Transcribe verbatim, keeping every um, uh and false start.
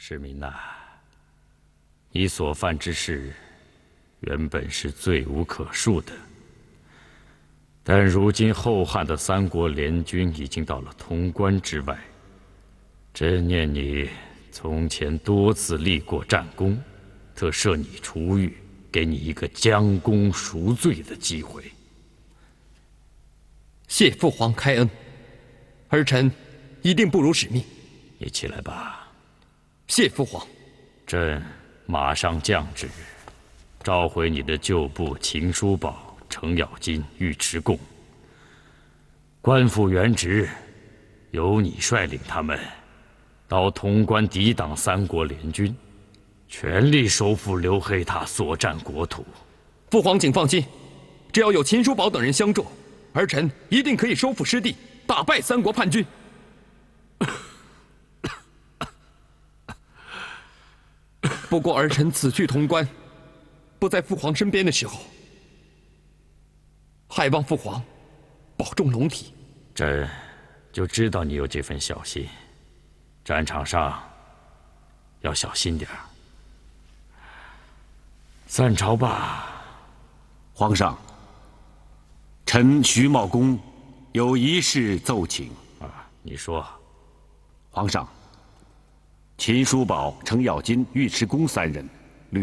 世民呐，你所犯之事，原本是罪无可恕的。但如今后汉的三国联军已经到了潼关之外，真念你从前多次立过战功，特赦你出狱，给你一个将功赎罪的机会。 谢父皇开恩，儿臣一定不辱使命。 你起来吧。 谢父皇， 朕马上降旨，召回你的旧部秦叔宝、程咬金、尉迟恭，官复原职，由你率领他们到潼关抵挡三国联军，全力收复刘黑闼所占国土。 父皇请放心，只要有秦叔宝等人相助，儿臣一定可以收复失地，打败三国叛军。不过，儿臣此去潼关，不在父皇身边的时候，还望父皇保重龙体。 朕就知道你有这份小心，战场上要小心点儿。散朝吧。 皇上，臣徐茂公有一事奏请。 啊，你说。 皇上。 秦叔宝、程咬金、尉迟恭三人